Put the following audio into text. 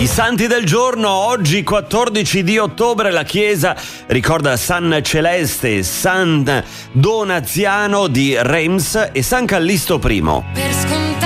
I santi del giorno: oggi 14 di ottobre la Chiesa ricorda San Celeste, San Donaziano di Reims e San Callisto I.